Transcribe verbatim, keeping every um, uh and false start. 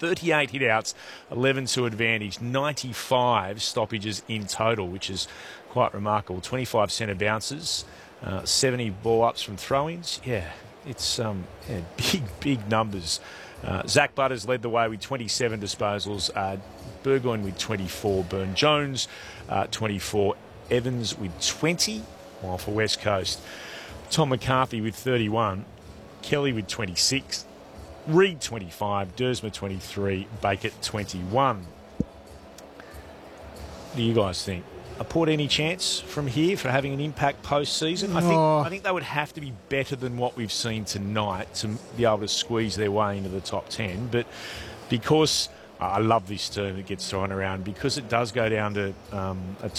thirty-eight hit-outs, eleven to advantage, ninety-five stoppages in total, which is quite remarkable. twenty-five centre bounces, uh, seventy ball-ups from throw-ins. Yeah, it's um, yeah, big, big numbers. Uh, Zach Butters led the way with twenty-seven disposals. Uh, Burgoyne with twenty-four. Burne-Jones, uh, twenty-four. Evans with twenty. While for West Coast, Tom McCarthy with thirty-one. Kelly with twenty-six. Reid twenty-five. Dersma twenty-three. Baker twenty-one. What do you guys think? A Port any chance from here for having an impact post-season? I think Oh. I think they would have to be better than what we've seen tonight to be able to squeeze their way into the top ten. But because I love this term that gets thrown around, because it does go down to um, a